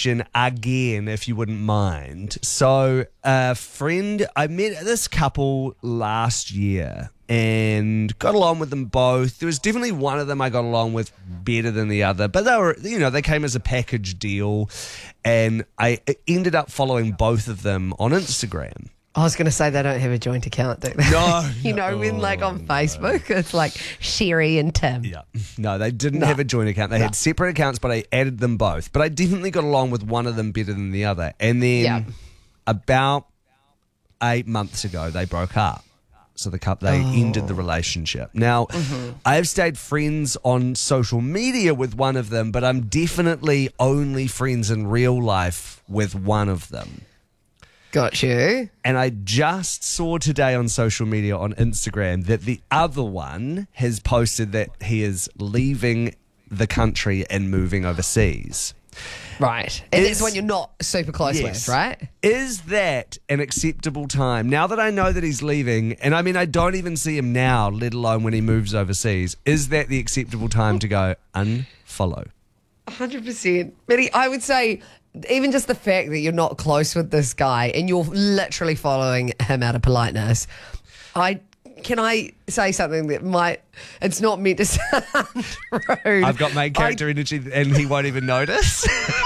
question again, if you wouldn't mind. So, I met this couple last year and got along with them both. There was definitely one of them I got along with better than the other, but they came as a package deal, and I ended up following both of them on Instagram. I was going to say they don't have a joint account, do they? No. When on Facebook, it's like Sherry and Tim. Yeah. No, they didn't have a joint account. They had separate accounts, but I added them both. But I definitely got along with one of them better than the other. And then about 8 months ago, they broke up. So they ended the relationship. Now, I've stayed friends on social media with one of them, but I'm definitely only friends in real life with one of them. Got you. And I just saw today on social media on Instagram that the other one has posted that he is leaving the country and moving overseas. Right. And that's one you're not super close with, right? Is that an acceptable time? Now that I know that he's leaving, and I mean, I don't even see him now, let alone when he moves overseas, is that the acceptable time to go unfollow? 100%. Betty, I would say even just the fact that you're not close with this guy and you're literally following him out of politeness, can I say something that it's not meant to sound rude. I've got main character energy and he won't even notice.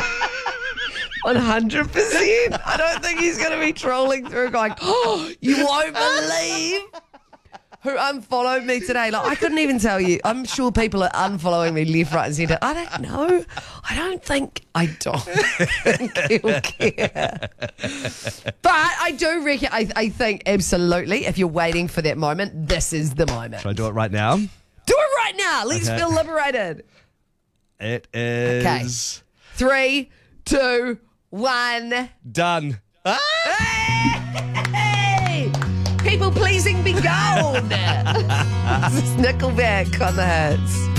100%. I don't think he's going to be trolling through going, oh, you won't believe who unfollowed me today. Like, I couldn't even tell you. I'm sure people are unfollowing me left, right and centre. I don't know. I don't think he'll care. But I do reckon, I think absolutely, if you're waiting for that moment, this is the moment. Should I do it right now? Do it right now. Let's feel liberated. It is. Okay. 3, 2, 1. Done. Hey! People pleasing be gone. This is Nickelback on the hits.